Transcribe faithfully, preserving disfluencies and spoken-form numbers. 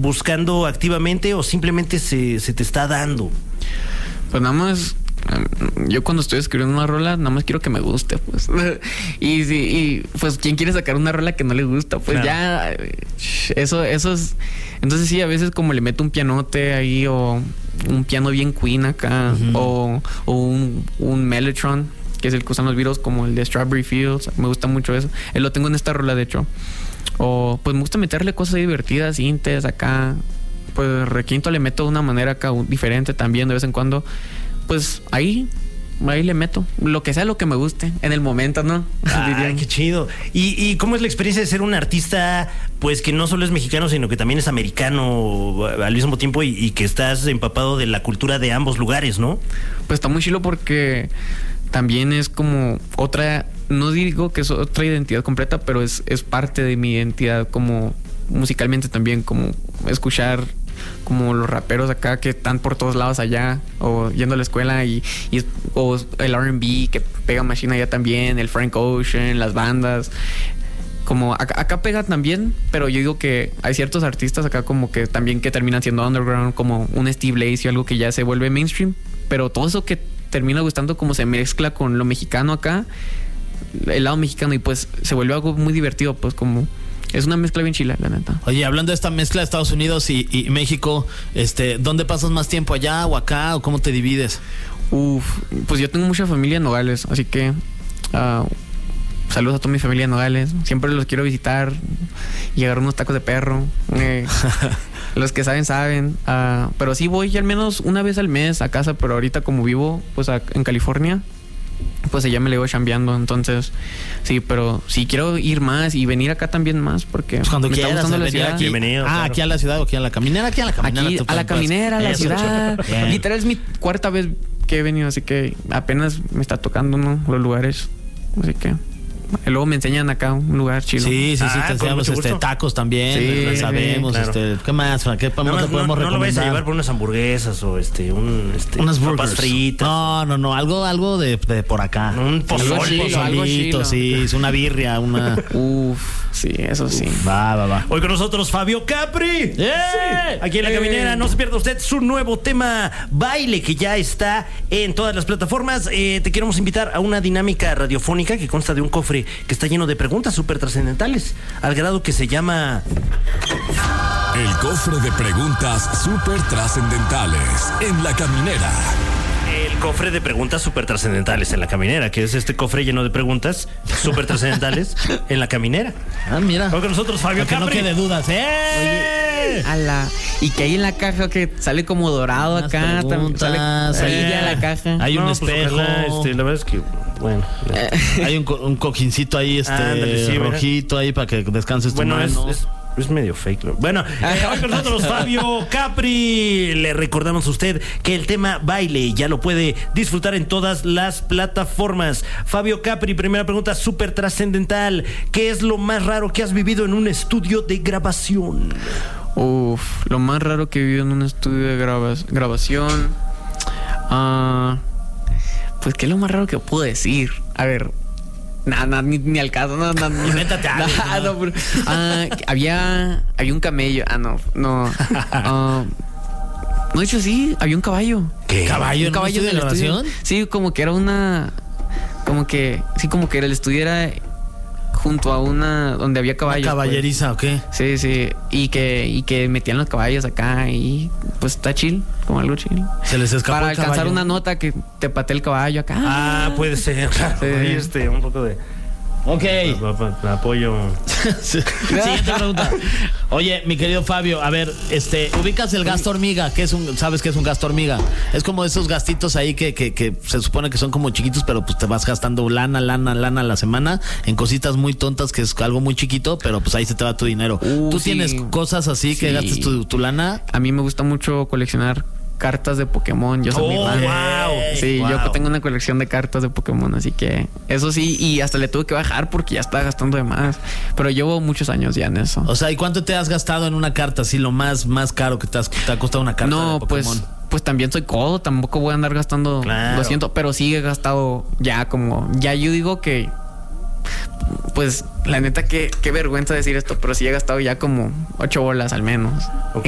buscando activamente o simplemente se, se te está dando? Pues nada más, yo cuando estoy escribiendo una rola, nada más quiero que me guste, pues. Y, y, y pues, ¿quién quiere sacar una rola que no le gusta? Pues claro. ya, eso, eso es... Entonces sí, a veces como le meto un pianote ahí o un piano bien Queen acá, uh-huh. o, o un, un Mellotron, que es el que usan los Beatles, como el de Strawberry Fields. Me gusta mucho eso. Él lo tengo en esta rola, de hecho. O pues me gusta meterle cosas ahí divertidas, sintes acá. Pues requinto le meto de una manera acá diferente también de vez en cuando. Pues ahí, ahí le meto lo que sea, lo que me guste en el momento, ¿no? Ay, qué chido. ¿Y, ¿Y cómo es la experiencia de ser un artista, pues que no solo es mexicano, sino que también es americano al mismo tiempo y, y que estás empapado de la cultura de ambos lugares, ¿no? Pues está muy chilo porque también es como otra, no digo que es otra identidad completa, pero es, es parte de mi identidad como musicalmente también, como escuchar como los raperos acá que están por todos lados allá, o yendo a la escuela y, y o el R and B que pega machine allá también, el Frank Ocean, las bandas. Como acá, acá pega también, pero yo digo que hay ciertos artistas acá como que también que terminan siendo underground, como un Steve Lacy o algo que ya se vuelve mainstream, pero todo eso que termina gustando como se mezcla con lo mexicano acá, el lado mexicano, y pues se vuelve algo muy divertido, pues como es una mezcla bien chila, la neta. Oye, hablando de esta mezcla de Estados Unidos y, y México, este, ¿dónde pasas más tiempo, allá o acá, o cómo te divides? Uf, pues yo tengo mucha familia en Nogales, así que uh, saludos a toda mi familia en Nogales. Siempre los quiero visitar y agarrar unos tacos de perro. Eh, los que saben, saben. Uh, pero sí voy al menos una vez al mes a casa, pero ahorita como vivo pues a, en California, pues ya me le voy chambeando, entonces sí, pero sí quiero ir más y venir acá también más porque pues cuando me quieras, está gustando la ciudad. Aquí. Bienvenido, ah, claro. Aquí a la ciudad o aquí a la caminera, aquí a la caminera. Aquí a la caminera, a la ciudad. Literal es mi cuarta vez que he venido, así que apenas me está tocando, ¿no? Los lugares, así que y luego me enseñan acá un lugar chido. Sí, sí, sí, ah, te enseñamos este, tacos también, sí, sabemos, sí, claro. este, ¿qué más? ¿Qué no, no, te podemos no, recomendar? No lo vayas a llevar por unas hamburguesas o este, un, este unas papas fritas. No, no, no, algo, algo de, de por acá. Un pozolito, sí, es una birria, una. Uf, sí, eso sí. Uf, va, va, va. Hoy con nosotros Fabio Capri. ¡Eh! Sí, aquí en La Caminera. No se pierda usted su nuevo tema Baile, que ya está en todas las plataformas. Eh, te queremos invitar a una dinámica radiofónica que consta de un cofre que está lleno de preguntas súper trascendentales, al grado que se llama El cofre de preguntas súper trascendentales en La Caminera. El cofre de preguntas súper trascendentales en La Caminera, que es este cofre lleno de preguntas súper trascendentales en La Caminera. Ah, mira. Hoy con nosotros Fabio Capri. Que no quede dudas, ¿eh? Oye, a la, y que hay en la caja que sale como dorado. Unas acá, también sale ahí ya la caja. Hay un no, espejo. Pues ojalá, este, la verdad es que bueno, hay un, un cojincito ahí, este Ándale, sí, rojito mira. Ahí para que descanses tu bueno, mano. Es, es, es medio fake, ¿no? Bueno, eh, hoy con nosotros Fabio Capri. Le recordamos a usted que el tema Baile ya lo puede disfrutar en todas las plataformas. Fabio Capri, primera pregunta súper trascendental. ¿Qué es lo más raro que has vivido en un estudio de grabación? Uf, lo más raro que he vivido en un estudio de grabas, grabación. Ah... Uh, Pues, ¿qué es lo más raro que puedo decir? A ver, nada, nah, nah, ni, ni al caso, no, no, no. Invéntate algo. Nah, no, pero, uh, había, había un camello. Ah, no, no. Uh, no, de hecho, sí, había un caballo. ¿Qué? ¿Caballo? ¿Un caballo de grabación? Sí, como que era una. Como que, sí, como que era el estudio era junto a una donde había caballos. ¿Una caballeriza pues. o qué? Sí, sí. Y que, y que metían los caballos acá y pues está chill, como algo chill. Se les escapó para el alcanzar caballo. Una nota que te patee el caballo acá. Ah, puede ser. Claro. Sí. Este, un poco de. Ok. Me apoyo. Siguiente pregunta. Oye, mi querido Fabio, a ver, este, ubicas el gasto hormiga, que es un, ¿sabes qué es un gasto hormiga? Es como esos gastitos ahí que, que, que se supone que son como chiquitos, pero pues te vas gastando lana, lana, lana a la semana en cositas muy tontas, que es algo muy chiquito, pero pues ahí se te va tu dinero. Uh, ¿Tú sí. tienes cosas así sí. que gastes tu, tu lana? A mí me gusta mucho coleccionar cartas de Pokémon. Yo soy oh, mi fan. Wow. Sí, wow. yo tengo una colección de cartas de Pokémon, así que eso sí, y hasta le tuve que bajar porque ya estaba gastando de más. Pero llevo muchos años ya en eso. O sea, ¿y cuánto te has gastado en una carta? Así lo más, más caro que te, has, te ha costado una carta no, de Pokémon. Pues, pues también soy codo, tampoco voy a andar gastando claro. doscientos, pero sí he gastado ya como, ya yo digo que pues la neta que qué vergüenza decir esto, pero sí he gastado ya como ocho bolas al menos. Okay.